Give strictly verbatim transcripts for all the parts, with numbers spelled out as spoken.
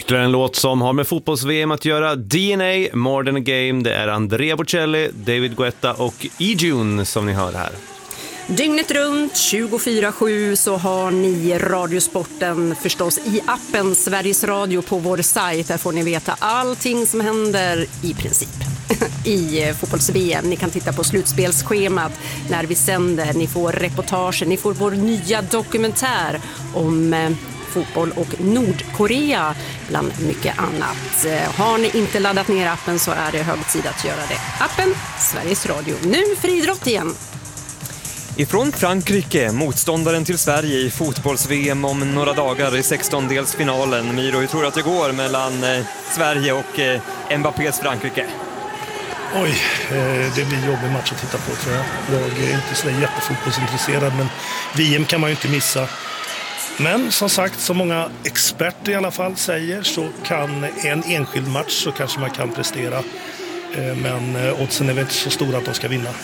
Ytterligare en låt som har med fotbolls-V M att göra. D N A, More Than A Game. Det är Andrea Bocelli, David Guetta och E-June som ni hör här. Dygnet runt, tjugofyra sju, så har ni Radiosporten förstås i appen Sveriges Radio på vår sajt. Där får ni veta allting som händer i princip i fotbolls-V M. Ni kan titta på slutspelsschemat när vi sänder. Ni får reportager, ni får vår nya dokumentär om eh, fotboll och Nordkorea bland mycket annat. Har ni inte laddat ner appen så är det hög tid att göra det. Appen Sveriges Radio. Nu för idrott igen. Ifrån Frankrike, motståndaren till Sverige i fotbolls-V M om några dagar i sextondelsfinalen. Miro, hur tror du att det går mellan eh, Sverige och eh, Mbappés Frankrike? Oj, eh, det blir jobbig match att titta på, tror jag. Jag är inte så jättefotbollsintresserad, men V M kan man ju inte missa. Men som sagt, som många experter i alla fall säger, så kan en enskild match så kanske man kan prestera. Eh, men eh, oddsen är väl inte så stora att de ska vinna.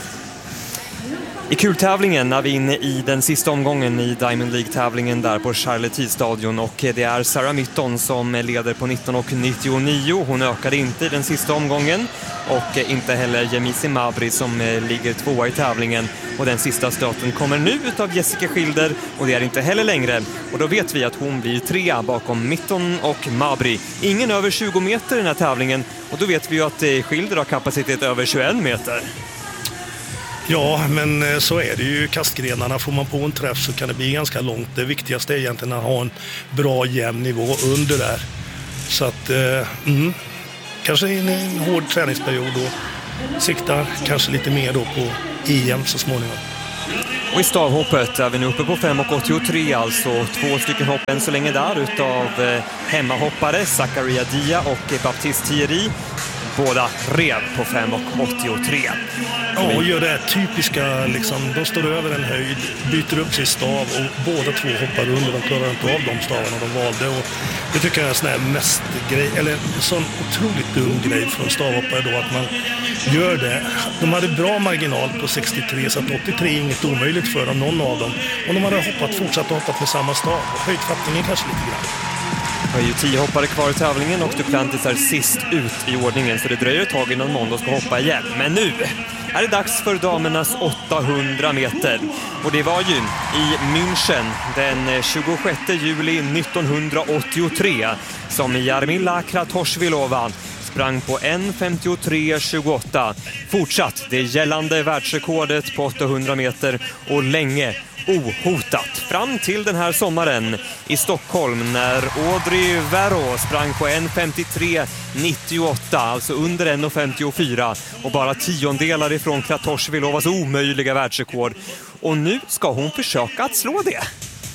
I kultävlingen är vi inne i den sista omgången i Diamond League-tävlingen där på Charlotte-stadion, och det är Sarah Mitton som leder på nitton och nittionio. Hon ökade inte i den sista omgången, och inte heller Yemisi Mabry som ligger tvåa i tävlingen. Och den sista stöten kommer nu utav Jessica Schilder, och det är inte heller längre. Och då vet vi att hon blir trea bakom Mitton och Mabry. Ingen över tjugo meter i den här tävlingen, och då vet vi ju att Schilder har kapacitet över tjugoen meter. Ja, men så är det ju. Kastgrenarna, får man på en träff så kan det bli ganska långt. Det viktigaste är egentligen att ha en bra jämn nivå under där. Så att, eh, mm, kanske i en hård träningsperiod och siktar kanske lite mer då på E M så småningom. Och i stavhoppet är vi nu uppe på fem och åttiotre, alltså två stycken hopp än så länge där utav eh, hemmahoppare, Zakaria Dia och Baptiste Thierry. Båda rev på fem och åttiotre. Ja, och gör det typiska, liksom, de står över en höjd, byter upp sin stav och båda två hoppar under. De klarar inte av de stavarna de valde. Och det tycker jag är en sån här mest grej, eller en sån otroligt dum grej från stavhoppare då, att man gör det. De hade bra marginal på sextiotre, så att åttiotre är inget omöjligt för dem, någon av dem. Och de hade hoppat, fortsatt hoppat med samma stav. Höjdfattningen kanske lite grann. Det är ju tio hoppare kvar i tävlingen, och Duplantis är sist ut i ordningen, så det dröjer ett tag innan Mondo ska hoppa igen. Men nu är det dags för damernas åttahundra meter. Och det var ju i München den tjugosjätte juli nittonhundraåttiotre som Jarmila Kratochvilova sprang på en femtiotre tjugoåtta. Fortsatt det gällande världsrekordet på åttahundra meter och länge ohotat fram till den här sommaren i Stockholm när Audrey Verreaux sprang på en femtiotre nittioåtta, alltså under en femtiofyra, och bara tiondelar ifrån Kratochvilovas omöjliga världsrekord. Och nu ska hon försöka att slå det.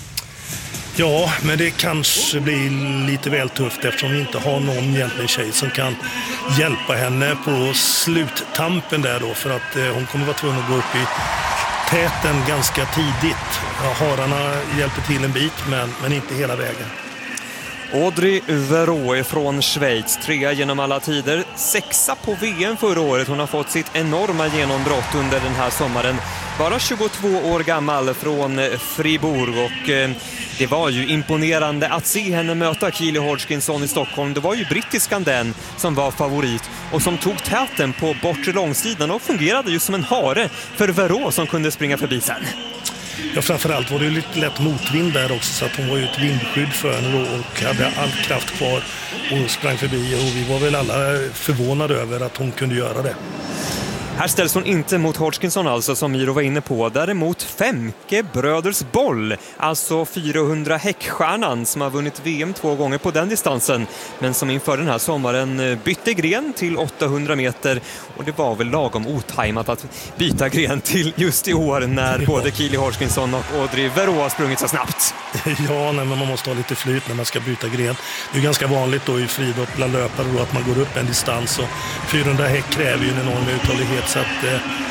Ja, men det kanske blir lite väl tufft eftersom vi inte har någon egentligen tjej som kan hjälpa henne på sluttampen där då, för att eh, hon kommer vara tvungen att gå upp i täten ganska tidigt. Ja, hararna hjälper till en bit, men, men inte hela vägen. Audrey Verreaux från Schweiz, trea genom alla tider, sexa på V M förra året. Hon har fått sitt enorma genombrott under den här sommaren. Bara tjugotvå år gammal från Fribourg, och eh, det var ju imponerande att se henne möta Keely Hodgkinson i Stockholm. Det var ju brittiskan den som var favorit och som tog täten på bortre långsidan och fungerade ju som en hare för Verreaux som kunde springa förbi sen. Ja, framförallt var det ju lite lätt motvind där också, så att hon var ju ett vindskydd för henne då och hade all kraft kvar och sprang förbi, och vi var väl alla förvånade över att hon kunde göra det. Här ställs hon inte mot Hodgkinson alltså, som Miro var inne på. Däremot Femke Bröders Boll, alltså fyrahundra häckstjärnan som har vunnit V M två gånger på den distansen, men som inför den här sommaren bytte gren till åttahundra meter, och det var väl lagom otajmat att byta gren till just i år när ja. både Keely Hodgkinson och Audrey Verreaux har sprungit så snabbt. Ja, nej, men man måste ha lite flyt när man ska byta gren. Det är ganska vanligt då i friidrott bland löpare då, att man går upp en distans, och fyrahundra häck kräver ju en enorm uthållighet. Så att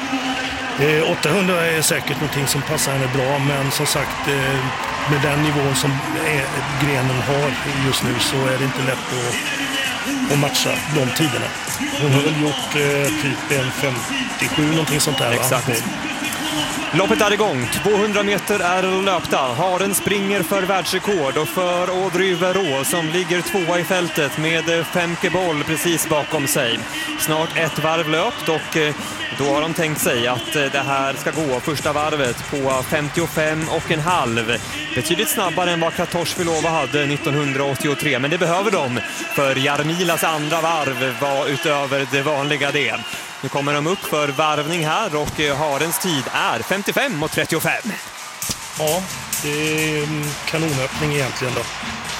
eh, åttahundra är säkert någonting som passar henne bra, men som sagt eh, med den nivån som är, grenen har just nu, så är det inte lätt att, att matcha de tiderna. Hon har väl gjort eh, typ en femtiosju, någonting sånt där. Exakt. Va? Loppet är igång, tvåhundra meter är löpta. Haren springer för världsrekord och för Audrey Verreaux som ligger tvåa i fältet med Femke Bol precis bakom sig. Snart ett varv löpt och då har de tänkt sig att det här ska gå första varvet på femtiofem och en halv. Betydligt snabbare än vad Kratochvilova hade nittonhundraåttiotre, men det behöver de för Jarmilas andra varv var utöver det vanliga det. Nu kommer de upp för varvning här och harens tid är femtiofem och trettiofem. Ja, det är en kanonöppning egentligen då.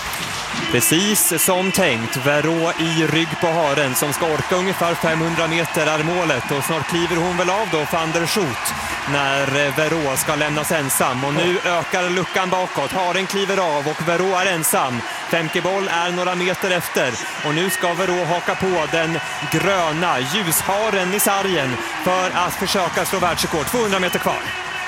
Precis som tänkt, Verreaux i rygg på haren som ska orka ungefär femhundra meter är målet och snart kliver hon väl av då van der Schoot när Verreaux ska lämnas ensam och nu ökar luckan bakåt. Haren kliver av och Verreaux är ensam. Femke Bol är några meter efter och nu ska Verreaux haka på den gröna ljusharen i sargen för att försöka slå världsrekord. tvåhundra meter kvar.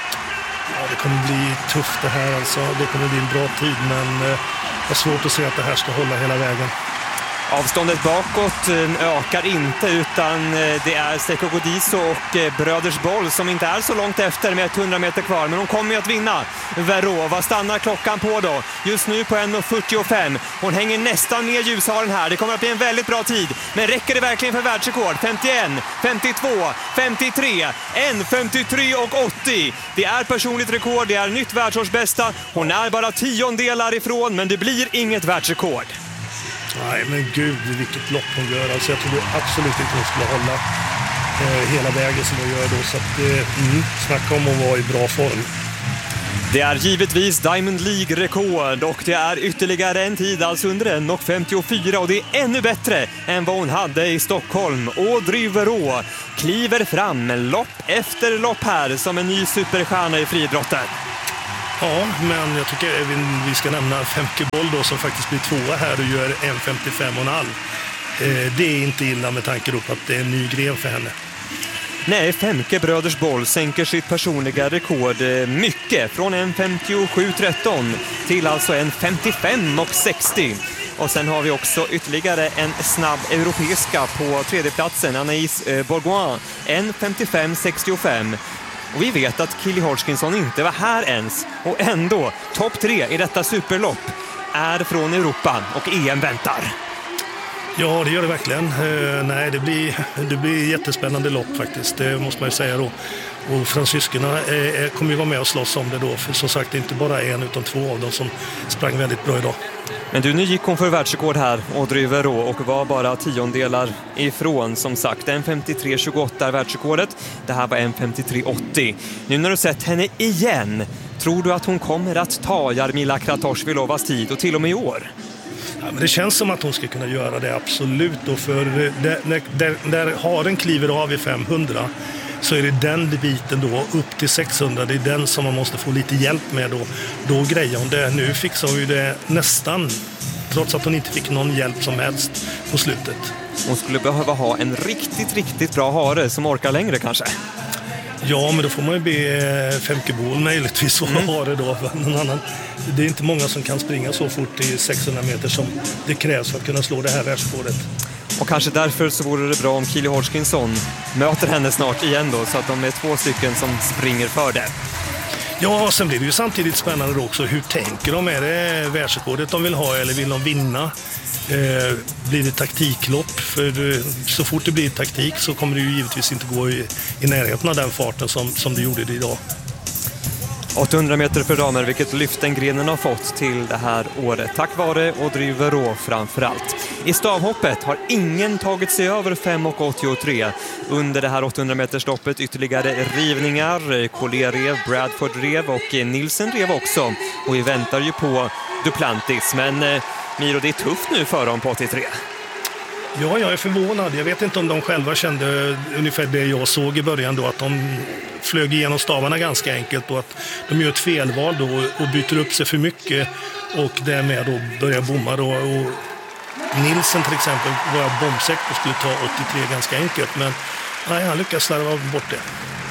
Ja, det kommer bli tufft det här alltså. Det kommer bli en bra tid, men eh, det är svårt att se att det här ska hålla hela vägen. Avståndet bakåt ökar inte utan det är Seiko Godiso och Bröders Boll som inte är så långt efter med hundra meter kvar. Men hon kommer ju att vinna. Verreaux, vad stannar klockan på då? Just nu på en fyrtiofem. Hon hänger nästan med ljusharen här. Det kommer att bli en väldigt bra tid. Men räcker det verkligen för världsrekord? femtioen, femtiotvå, femtiotre, en femtiotre och åttio. Det är personligt rekord, det är nytt världsårsbästa. Hon är bara tiondelar ifrån, men det blir inget världsrekord. Nej, men gud, vilket lopp hon gör. Alltså, jag tror absolut inte hon skulle hålla eh, hela vägen som hon gör då. Så att, eh, mm, snacka om hon var i bra form. Det är givetvis Diamond League-rekord och det är ytterligare en tid, alltså under en femtiofyra och det är ännu bättre än vad hon hade i Stockholm. Audrey Verreaux kliver fram lopp efter lopp här som en ny superstjärna i friidrotten. Ja, men jag tycker vi ska nämna Femke Bol då som faktiskt blir tvåa här och gör en femtiofem och en halv. Eh, det är inte illa med tanke på att det är en ny gren för henne. Nej, Femke Bröders Boll sänker sitt personliga rekord mycket från en femtiosju tretton till alltså en femtiofem och sextio. Och sen har vi också ytterligare en snabb europeiska på tredjeplatsen, Anaïs Bourgoin, en femtiofem sextiofem. Och vi vet att Kili Hodgkinson inte var här ens. Och ändå, topp tre i detta superlopp är från Europa och E M väntar. Ja, det gör det verkligen. Uh, nej, det blir, det blir jättespännande lopp faktiskt. Det måste man ju säga då. Och fransyskorna eh, kommer ju vara med och slåss om det då. För som sagt, inte bara en utan två av dem som sprang väldigt bra idag. Men du, nu gick hon för världsrekord här, Audrey Verreaux, och var bara tiondelar ifrån som sagt. En femtiotre tjugoåtta är världsrekordet. Det här var en femtiotre åttio. Nu när du sett henne igen, tror du att hon kommer att ta Jarmila Kratochvilovas tid och till och med i år? Ja, men det känns som att hon ska kunna göra det, absolut. Och för där, när, där, där haren kliver av i femhundra så är det den biten då upp till sexhundra. Det är den som man måste få lite hjälp med då. Då grejer hon det. Nu fixar hon ju det nästan, trots att hon inte fick någon hjälp som helst på slutet. Hon skulle behöva ha en riktigt, riktigt bra hare som orkar längre kanske. Ja, men då får man ju be Femke Bol möjligtvis att ha det då. Någon annan. Det är inte många som kan springa så fort i sexhundra meter som det krävs för att kunna slå det här världsrekordet. Och kanske därför så vore det bra om Kili Hodgkinson möter henne snart igen då, så att de är två stycken som springer för det. Ja, och sen blir det ju samtidigt spännande då också. Hur tänker de? Är det världsrekordet de vill ha eller vill de vinna? Eh, blir det taktiklopp? För eh, så fort det blir taktik så kommer det ju givetvis inte gå i, i närheten av den farten som, som det gjorde det idag. åttahundra meter för damer, vilket lyft den grenen har fått till det här året. Tack vare Audrey Verreaux framförallt. I stavhoppet har ingen tagit sig över fem åttiotre. Under det här åttahundra meters loppet ytterligare rivningar. Collier rev, Bradford rev och Nilsen rev också. Och vi väntar ju på Duplantis. Men eh, Miro, det är tufft nu för dem på åttiotre. Ja, jag är förvånad. Jag vet inte om de själva kände ungefär det jag såg i början då, att de flög igenom stavarna ganska enkelt och att de gör ett felval då och byter upp sig för mycket och därmed då börjar bomma då. Och Nilsen till exempel var bombsäker och skulle ta åttiotre ganska enkelt, men nej, han lyckas slarva bort det.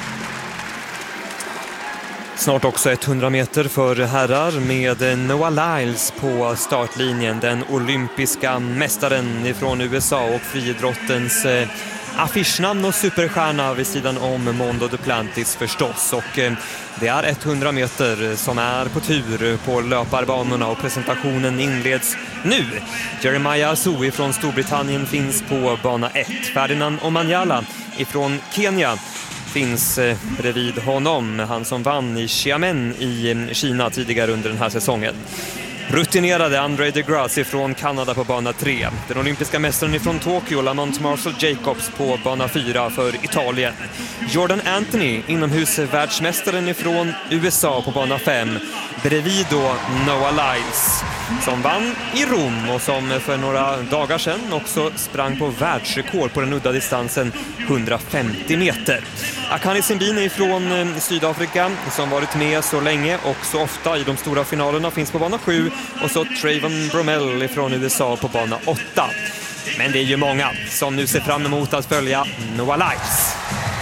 Snart också hundra meter för herrar med Noah Lyles på startlinjen. Den olympiska mästaren från U S A och friidrottens affischnamn och superstjärna vid sidan om Mondo Duplantis förstås. Och eh, det är hundra meter som är på tur på löparbanorna och presentationen inleds nu. Jeremiah Asui från Storbritannien finns på bana ett. Ferdinand Omanyala ifrån Kenya finns eh, bredvid honom, han som vann i Xiamen i eh, Kina tidigare under den här säsongen. Rutinerade André de Grasse från Kanada på bana tre. Den olympiska mästaren från Tokyo, Lamont Marshall Jacobs på bana fyra för Italien. Jordan Anthony, inomhusvärldsmästaren från U S A på bana fem. Bredvid då Noah Lyles som vann i Rom och som för några dagar sedan också sprang på världsrekord på den udda distansen hundrafemtio meter. Akani Simbine från Sydafrika som varit med så länge och så ofta i de stora finalerna finns på bana sju, och så Trayvon Bromell från U S A på bana åtta. Men det är ju många som nu ser fram emot att följa Noah Lyles.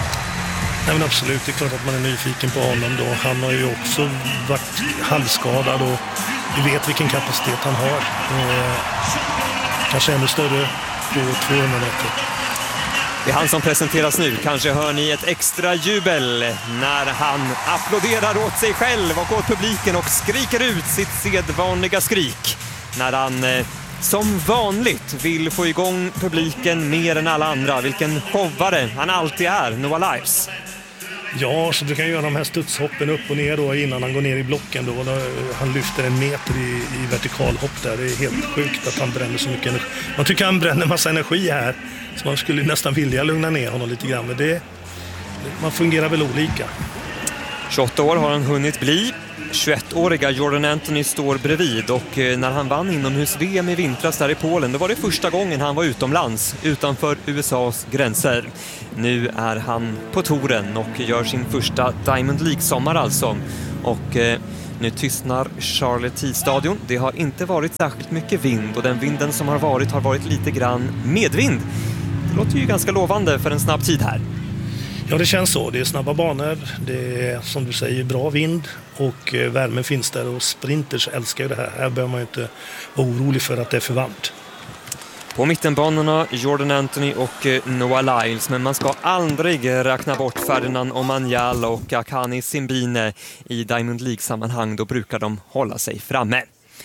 Nej, men absolut, det är klart att man är nyfiken på honom då. Han har ju också varit halvskadad och vi vet vilken kapacitet han har. Och kanske ännu större på tvåhundra meter. Det är han som presenteras nu. Kanske hör ni ett extra jubel när han applåderar åt sig själv och åt publiken och skriker ut sitt sedvanliga skrik. När han eh, som vanligt vill få igång publiken mer än alla andra. Vilken showare han alltid är, Noah Lyles. Ja, så du kan göra de här studshoppen upp och ner då innan han går ner i blocken då. då han lyfter en meter i, i vertikalhopp där. Det är helt sjukt att han bränner så mycket energi. Man tycker han bränner massa energi här. Så man skulle nästan vilja lugna ner honom lite grann. Men det, man fungerar väl olika. tjugoåtta år har han hunnit bli. tjugoettåriga Jordan Anthony står bredvid, och när han vann inomhus-V M i vintras där i Polen, då var det första gången han var utomlands, utanför U S A:s gränser. Nu är han på touren och gör sin första Diamond League-sommar alltså. Och eh, nu tystnar Charlotte T-stadion. Det har inte varit särskilt mycket vind, och den vinden som har varit har varit lite grann medvind. Det låter ju ganska lovande för en snabb tid här. Ja, det känns så. Det är snabba banor, det är som du säger bra vind och värmen finns där, och sprinters älskar ju det här. Här behöver man ju inte vara orolig för att det är för varmt. På mittenbanorna Jordan Anthony och Noah Lyles, men man ska aldrig räkna bort Ferdinand Omanyala och Akani Simbine i Diamond League-sammanhang. Då brukar de hålla sig framme.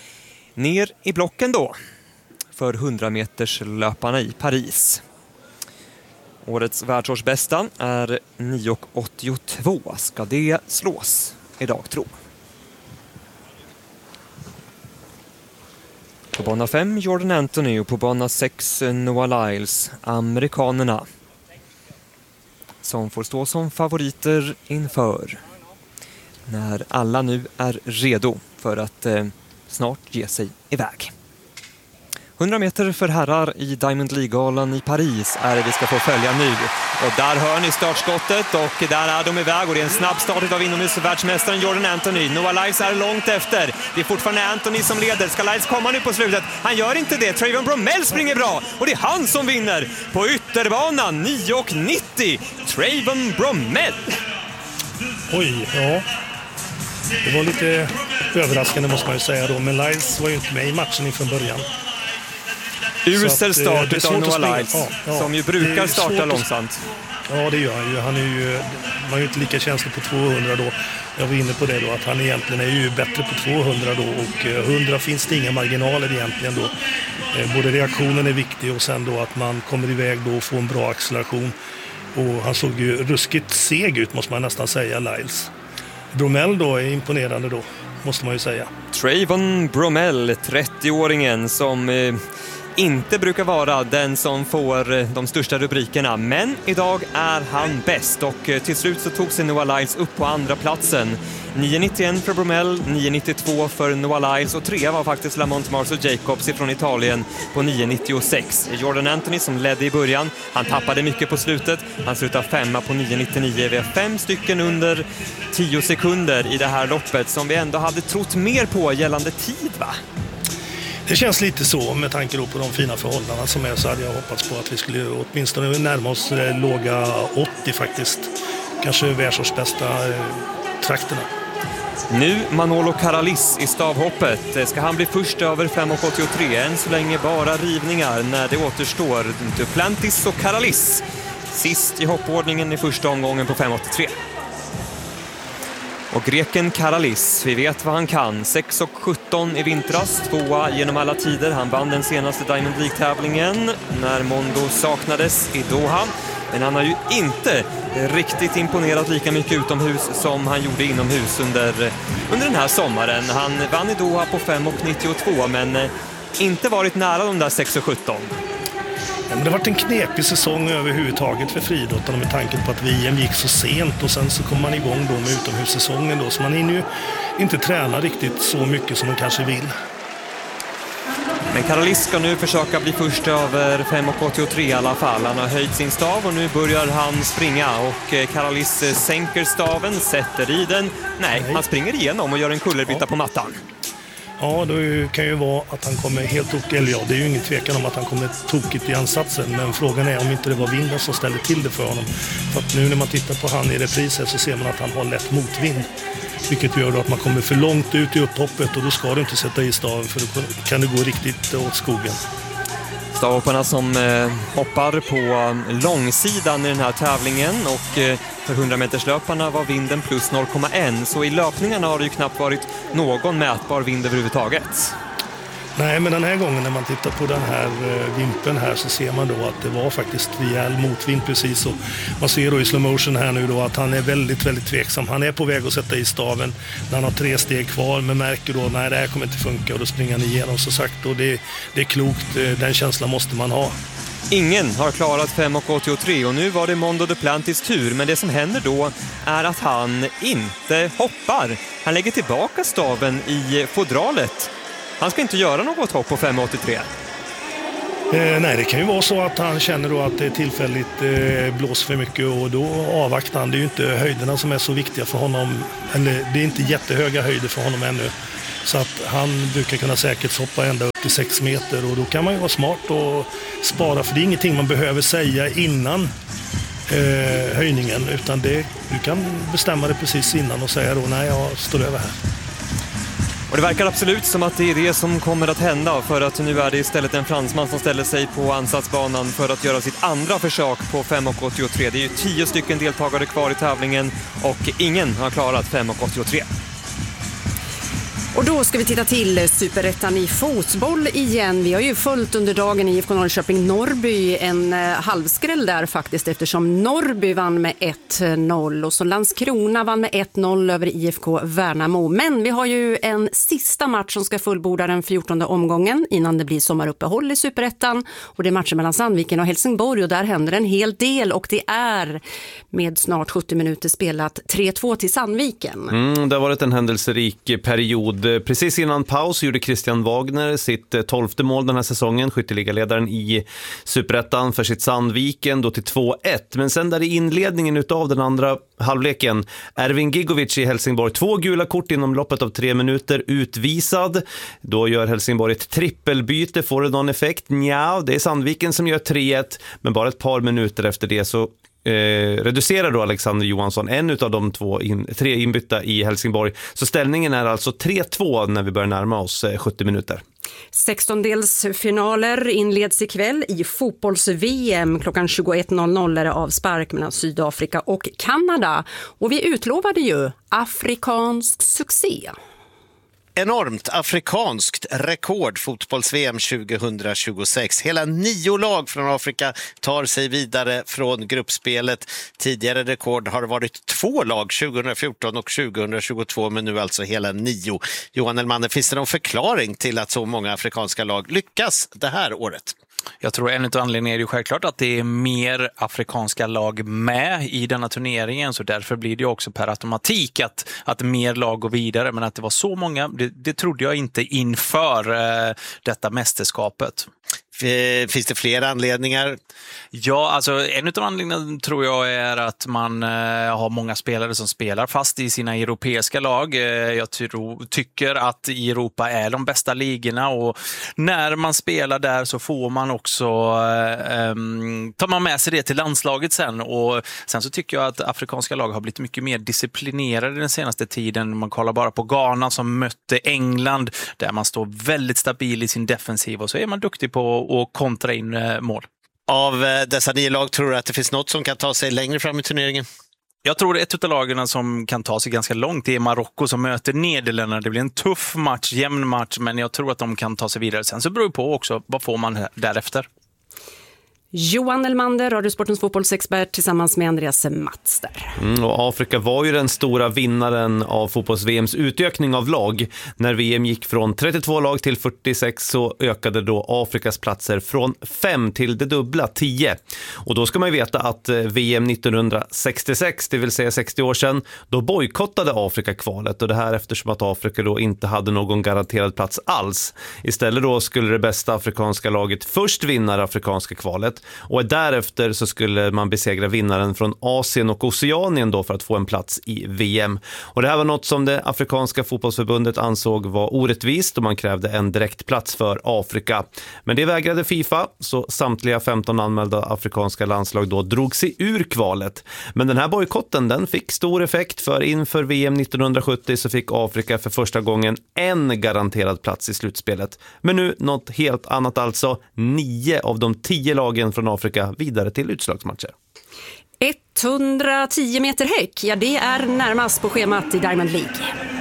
Ner i blocken då för hundra meters löparna i Paris. Årets världsårsbästa är nio åttiotvå. Ska det slås idag, tro? På bana fem Jordan Anthony och på bana sex Noah Lyles, amerikanerna, som får stå som favoriter inför. När alla nu är redo för att eh, snart ge sig iväg. hundra meter för herrar i Diamond League-galan i Paris är det vi ska få följa nu. Och där hör ni startskottet, och där är de iväg, och det är en snabb start av inomhusvärldsmästaren Jordan Anthony. Noah Lyles är långt efter. Det är fortfarande Anthony som leder. Ska Lyles komma nu på slutet? Han gör inte det. Trayvon Bromell springer bra, och det är han som vinner på ytterbanan. nio nittio. Trayvon Bromell. Oj, ja. Det var lite överraskande måste man ju säga då, men Lyles var ju inte med i matchen ifrån början. Usel start utav Noah Lyles, ja, ja. som ju brukar starta långsamt. Ja, det gör han ju. Han är ju, man är ju inte lika känslig på tvåhundra då. Jag var inne på det då, att han egentligen är ju bättre på tvåhundra då, och hundra finns det inga marginaler egentligen då. Både reaktionen är viktig, och sen då att man kommer iväg då och får en bra acceleration. Och han såg ju ruskigt seg ut måste man nästan säga, Lyles. Bromell då är imponerande då, måste man ju säga. Trayvon Bromell, trettioåringen som eh, inte brukar vara den som får eh, de största rubrikerna. Men idag är han bäst, och eh, till slut så tog sig Noah Lyles upp på andra platsen. nio nittioett för Bromell, nio nittiotvå för Noah Lyles, och tre var faktiskt Lamont Marshall Jacobs från Italien på nio nittiosex. Jordan Anthony som ledde i början, han tappade mycket på slutet. Han slutade femma på nio nittionio. Vi har fem stycken under tio sekunder i det här loppet som vi ändå hade trott mer på gällande tid, va? Det känns lite så, med tanke på de fina förhållandena som är, så hade jag hoppats på att vi skulle åtminstone närma oss låga åttio faktiskt. Kanske världsårsbästa eh, trakterna. Nu Manolo Caralis i stavhoppet. Ska han bli först över fem åttiotre? Än så länge bara rivningar när det återstår Duplantis och Caralis sist i hoppordningen i första omgången på fem åttiotre. Och greken Karalis, vi vet vad han kan. sex och sjutton i vintras, tvåa genom alla tider. Han vann den senaste Diamond League-tävlingen när Mondo saknades i Doha. Men han har ju inte riktigt imponerat lika mycket utomhus som han gjorde inomhus under, under den här sommaren. Han vann i Doha på fem och nittiotvå men inte varit nära de där sex och sjutton. Ja, men det har varit en knepig säsong överhuvudtaget för friidrottarna med tanke på att V M gick så sent och sen så kom man igång då med utomhussäsongen då, så man hinner ju inte träna riktigt så mycket som man kanske vill. Men Karalis ska nu försöka bli först över fem och åttiotre i alla fall. Han har höjt sin stav och nu börjar han springa. Och Karalis sänker staven, sätter i den. Nej, Nej. han springer igenom och gör en kullerbytta ja. på mattan. Ja, då kan ju vara att han kommer helt tokigt. Eller ja, det är ju ingen tvekan om att han kommer tokigt i ansatsen. Men frågan är om inte det var vinden som ställde till det för honom. För att nu när man tittar på han i repriser så ser man att han har lätt motvind. Vilket gör då att man kommer för långt ut i upphoppet och då ska du inte sätta i staven för då kan det gå riktigt åt skogen. Stavhopparna som eh, hoppar på långsidan i den här tävlingen och eh, för hundra-meterslöparna var vinden plus noll komma ett, så i löpningarna har det ju knappt varit någon mätbar vind överhuvudtaget. Nej, men den här gången när man tittar på den här eh, vimpen här så ser man då att det var faktiskt rejäl motvind precis, och man ser då i slow motion här nu då att han är väldigt, väldigt tveksam. Han är på väg att sätta i staven när han har tre steg kvar, men märker då nej, det här kommer inte funka och då springer han igenom så sagt, och det, det är klokt, den känslan måste man ha. Ingen har klarat fem och åttiotre och nu var det Mondo Duplantis tur, men det som händer då är att han inte hoppar. Han lägger tillbaka staven i fodralet. Han ska inte göra något hopp på fem och åttiotre. Eh, nej, det kan ju vara så att han känner då att det är tillfälligt eh, blås för mycket och då avvaktar han. Det är ju inte höjderna som är så viktiga för honom. Eller det är inte jättehöga höjder för honom ännu. Så att han brukar kunna säkert hoppa ända upp till sex meter och då kan man ju vara smart och spara. För det är ingenting man behöver säga innan eh, höjningen, utan det, du kan bestämma det precis innan och säga då nej, jag står över här. Och det verkar absolut som att det är det som kommer att hända, för att nu är det istället en fransman som ställer sig på ansatsbanan för att göra sitt andra försök på fem och åttiotre. Det är ju tio stycken deltagare kvar i tävlingen och ingen har klarat fem och åttiotre. Och då ska vi titta till Superettan i fotboll igen. Vi har ju följt under dagen i I F K Norrköping Norrby, en halvskräll där faktiskt, eftersom Norrby vann med ett noll och så Landskrona vann med ett noll över I F K Värnamo. Men vi har ju en sista match som ska fullborda den fjortonde omgången innan det blir sommaruppehåll i Superettan, och det är matchen mellan Sandviken och Helsingborg och där händer en hel del, och det är med snart sjuttio minuter spelat tre två till Sandviken. Mm, det har varit en händelserik period. Precis innan paus gjorde Christian Wagner sitt tolfte mål den här säsongen, skytteligaledaren i Superettan för sitt Sandviken, då till två ett. Men sen där i inledningen utav den andra halvleken, Ervin Gigovic i Helsingborg, två gula kort inom loppet av tre minuter, utvisad. Då gör Helsingborg ett trippelbyte, får det någon effekt? Nja, det är Sandviken som gör tre ett, men bara ett par minuter efter det så Eh, reducerar då Alexander Johansson en av de två in, tre inbytta i Helsingborg. Så ställningen är alltså tre två när vi börjar närma oss eh, sjuttio minuter. sextondelsfinaler inleds ikväll i fotbolls-V M. Klockan tjugoett noll noll är det avspark mellan Sydafrika och Kanada. Och vi utlovade ju afrikansk succé. Enormt afrikanskt rekord fotbolls-V M tjugohundratjugosex. Hela nio lag från Afrika tar sig vidare från gruppspelet. Tidigare rekord har varit två lag tjugohundrafjorton och tjugohundratjugotvå, men nu alltså hela nio. Johan Elmander, finns det någon förklaring till att så många afrikanska lag lyckas det här året? Jag tror en av anledningarna är ju självklart att det är mer afrikanska lag med i denna turneringen, så därför blir det också per automatik att, att mer lag går vidare, men att det var så många, det, det trodde jag inte inför eh, detta mästerskapet. Finns det flera anledningar? Ja, alltså en av anledningarna tror jag är att man eh, har många spelare som spelar fast i sina europeiska lag. Eh, jag tror, tycker att i Europa är de bästa ligorna, och när man spelar där så får man också eh, tar man med sig det till landslaget sen, och sen så tycker jag att afrikanska lag har blivit mycket mer disciplinerade den senaste tiden. Man kollar bara på Ghana som mötte England där man står väldigt stabil i sin defensiv, och så är man duktig på att kontra in mål. Av dessa nio lag tror du att det finns något som kan ta sig längre fram i turneringen? Jag tror ett av lagen som kan ta sig ganska långt är Marocko som möter Nederländerna. Det blir en tuff match, jämn match, men jag tror att de kan ta sig vidare. Sen så beror det på också, vad får man därefter? Johan Elmander, Radiosportens fotbollsexpert tillsammans med Andreas Mats där. Mm, och Afrika var ju den stora vinnaren av fotbolls-V M:s utökning av lag. När V M gick från trettiotvå lag till fyrtiosex så ökade då Afrikas platser från fem till det dubbla, tio. Och då ska man ju veta att V M nittonhundrasextiosex, det vill säga sextio år sedan, då bojkottade Afrika kvalet. Och det här eftersom att Afrika då inte hade någon garanterad plats alls. Istället då skulle det bästa afrikanska laget först vinna det afrikanska kvalet. Och därefter så skulle man besegra vinnaren från Asien och Oceanien då för att få en plats i V M. Och det här var något som det afrikanska fotbollsförbundet ansåg var orättvist och man krävde en direktplats för Afrika. Men det vägrade FIFA, så samtliga femton anmälda afrikanska landslag då drog sig ur kvalet. Men den här bojkotten, den fick stor effekt, för inför V M nittonhundrasjuttio så fick Afrika för första gången en garanterad plats i slutspelet. Men nu något helt annat, alltså nio av de tio lagen från Afrika vidare till utslagsmatcher. etthundratio meter häck, ja det är närmast på schemat i Diamond League.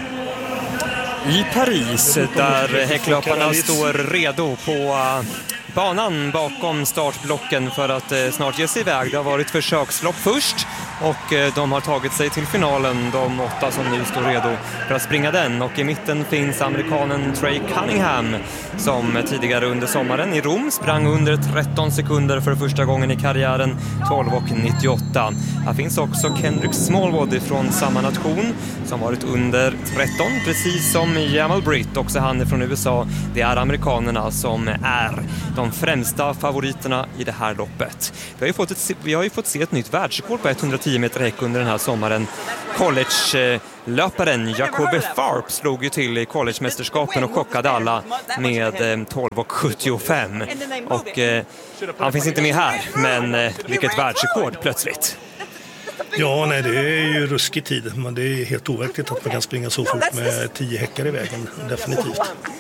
I Paris, där häcklöparna står redo på banan bakom startblocken för att snart ge sig iväg. Det har varit försökslopp först och de har tagit sig till finalen, de åtta som nu står redo för att springa den. Och i mitten finns amerikanen Trey Cunningham som tidigare under sommaren i Rom sprang under tretton sekunder för första gången i karriären, tolv nittioåtta. Här finns också Kendrick Smallwood från samma nation som varit under tretton, precis som Jamal Britt, också han är från U S A. Det är amerikanerna som är de främsta favoriterna i det här loppet. Vi har ju fått, ett, vi har ju fått se ett nytt världsrekord på etthundratio meter häck under den här sommaren. College-löparen Jacobe Farp slog ju till i college-mästerskapen och chockade alla med tolv sjuttiofem. Och eh, han finns inte med här, men eh, vilket världsrekord plötsligt. Ja, nej, det är ju ruskig tid, men det är helt overkligt att man kan springa så fort med tio häckar i vägen, definitivt.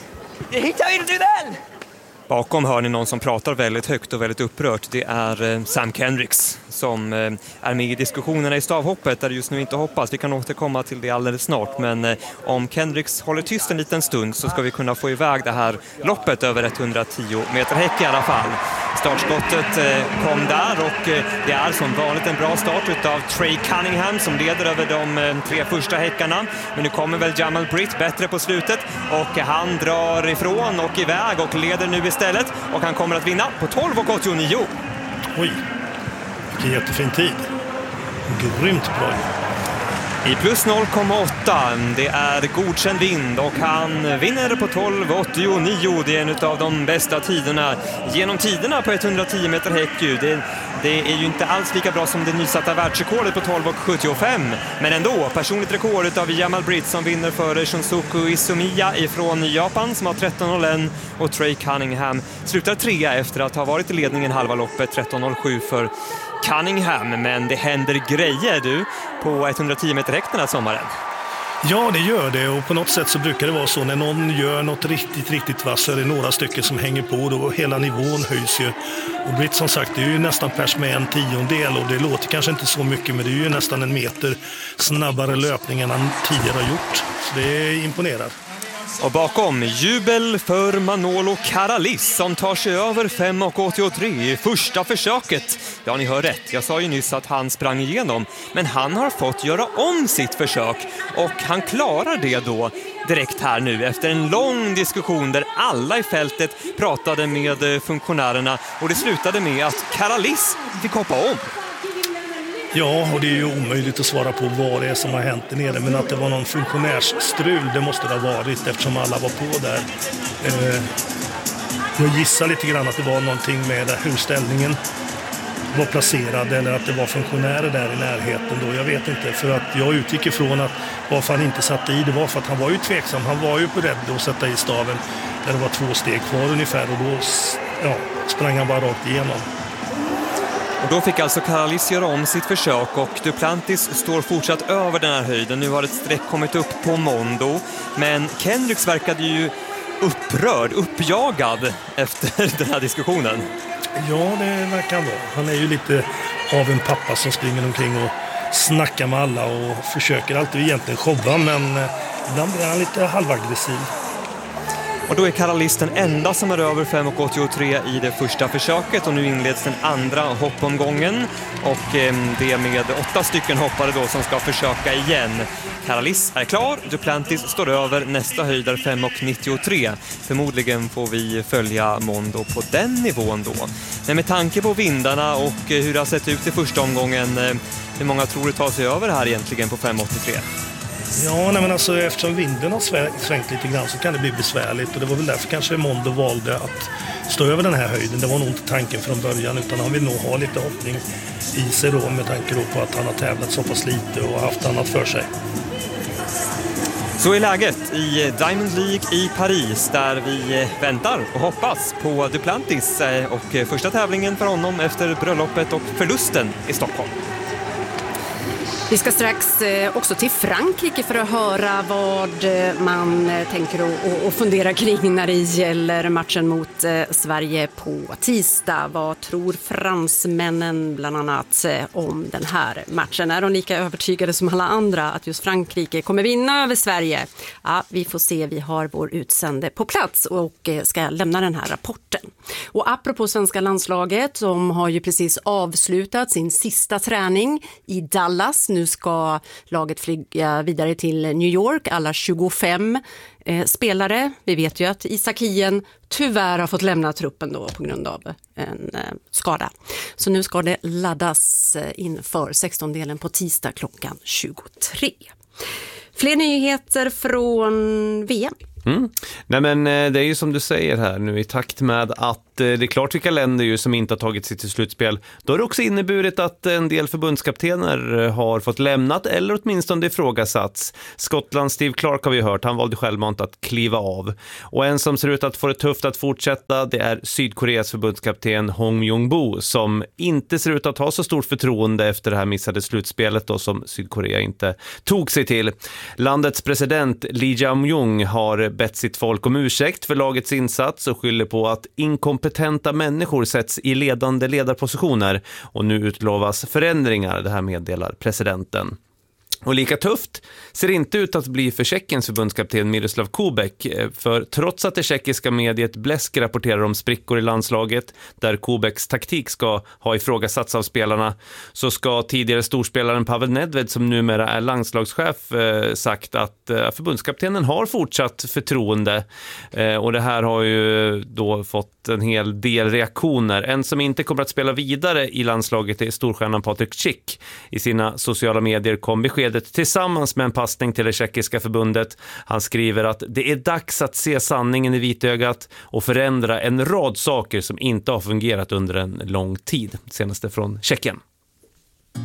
Bakom hör ni någon som pratar väldigt högt och väldigt upprört. Det är Sam Kendricks som är med i diskussionerna i stavhoppet där det just nu inte hoppas. Vi kan återkomma till det alldeles snart, men om Kendricks håller tyst en liten stund så ska vi kunna få iväg det här loppet över etthundratio meter häck i alla fall. Startskottet kom där och det är som vanligt en bra start av Trey Cunningham som leder över de tre första häckarna. Men nu kommer väl Jamal Britt bättre på slutet och han drar ifrån och iväg och leder nu istället och han kommer att vinna på tolv åttionio. Oj, vilken jättefin tid. Grymt bra. I plus noll komma åtta, det är godkänd vind och han vinner på tolv åttionio. Det är en av de bästa tiderna genom tiderna på etthundratio meter häck. Det, det är ju inte alls lika bra som det nysatta världsrekordet på tolv sjuttiofem. Men ändå, personligt rekord av Jamal Britt som vinner för Shunsoku Izumiya ifrån Japan som har tretton noll ett och Trey Cunningham slutar trea efter att ha varit i ledningen halva loppet, tretton noll sju för Cunningham. Men det händer grejer du på etthundratio meter häck den här sommaren. Ja, det gör det och på något sätt så brukar det vara så när någon gör något riktigt, riktigt vass så är det några stycken som hänger på då hela nivån höjs ju. Och Britt som sagt, det är ju nästan pers med en tiondel och det låter kanske inte så mycket men det är ju nästan en meter snabbare löpning än han tidigare har gjort. Så det imponerar. Och bakom jubel för Manolo Karalis som tar sig över fem åttiotre i första försöket. Ja, ni hör rätt. Jag sa ju nyss att han sprang igenom. Men han har fått göra om sitt försök. Och han klarar det då direkt här nu efter en lång diskussion där alla i fältet pratade med funktionärerna. Och det slutade med att Karalis fick hoppa om. Ja, och det är ju omöjligt att svara på vad det är som har hänt där nere. Men att det var någon funktionärsstrul, det måste det ha varit eftersom alla var på där. Eh, jag gissar lite grann att det var någonting med hur ställningen var placerad eller att det var funktionärer där i närheten då. Jag vet inte, för att jag utgick ifrån att varför han inte satte i, det var för att han var ju tveksam. Han var ju beredd att sätta i staven där det var två steg kvar ungefär och då ja, sprang han bara rakt igenom. Och då fick alltså Karalis göra om sitt försök och Duplantis står fortsatt över den här höjden. Nu har ett streck kommit upp på Mondo. Men Kendricks verkade ju upprörd, uppjagad efter den här diskussionen. Ja, det verkar han vara. Han är ju lite av en pappa som springer omkring och snackar med alla och försöker alltid egentligen showa, men ibland blir han lite halvaggressiv. Och då är Karalis den enda som är över fem komma åttiotre i det första försöket, och nu inleds den andra hoppomgången, och eh, det är med åtta stycken hoppare då som ska försöka igen. Karalis är klar, Duplantis står över, nästa höjd är fem komma nittiotre. Förmodligen får vi följa Mondo på den nivån då. Men med tanke på vindarna och hur det har sett ut i första omgången, eh, hur många tror du tar sig över här egentligen på fem komma åttiotre? Ja, nej, men alltså, eftersom vinden har svängt lite grann så kan det bli besvärligt, och det var väl därför kanske Mondo valde att stå över den här höjden. Det var nog inte tanken från början, utan han vill nog ha lite hoppning i sig då, med tanke då på att han har tävlat så pass lite och haft annat för sig. Så är läget i Diamond League i Paris, där vi väntar och hoppas på Duplantis och första tävlingen för honom efter bröllopet och förlusten i Stockholm. Vi ska strax också till Frankrike för att höra vad man tänker och, och fundera kring när det gäller matchen mot Sverige på tisdag. Vad tror fransmännen bland annat om den här matchen? Är de lika övertygade som alla andra att just Frankrike kommer vinna över Sverige? Ja, vi får se. Vi har vår utsände på plats och ska lämna den här rapporten. Och apropå svenska landslaget, de har ju precis avslutat sin sista träning i Dallas. Nu ska laget flyga vidare till New York, alla tjugofem eh, spelare. Vi vet ju att Isak Hien tyvärr har fått lämna truppen då på grund av en eh, skada. Så nu ska det laddas eh, inför sextondelen på tisdag klockan tjugotre. Fler nyheter från V M. Mm. Nej, men det är ju som du säger här nu, i takt med att det är klart vilka länder ju som inte har tagit sig till slutspel, då har det också inneburit att en del förbundskaptener har fått lämnat eller åtminstone ifrågasatts. Skottlands Steve Clark har vi hört, han valde självmant att kliva av. Och en som ser ut att få det tufft att fortsätta, det är Sydkoreas förbundskapten Hong Jong-bo, som inte ser ut att ha så stort förtroende efter det här missade slutspelet då, som Sydkorea inte tog sig till. Landets president Lee Jae-myung har bett sitt folk om ursäkt för lagets insats och skyller på att inkompetenta människor sätts i ledande ledarpositioner, och nu utlovas förändringar, det här meddelar presidenten. Och lika tufft ser det inte ut att bli för Tjeckiens förbundskapten Miroslav Kubek, för trots att det tjeckiska mediet Blesk rapporterar om sprickor i landslaget där Kubeks taktik ska ha ifrågasatts av spelarna, så ska tidigare storspelaren Pavel Nedved, som numera är landslagschef, eh, sagt att eh, förbundskaptenen har fortsatt förtroende, eh, och det här har ju då fått en hel del reaktioner. En som inte kommer att spela vidare i landslaget är storstjärnan Patrik Schick. I sina sociala medier kom besked tillsammans med en passning till det tjeckiska förbundet. Han skriver att det är dags att se sanningen i vitögat och förändra en rad saker som inte har fungerat under en lång tid. Senaste från Tjeckien.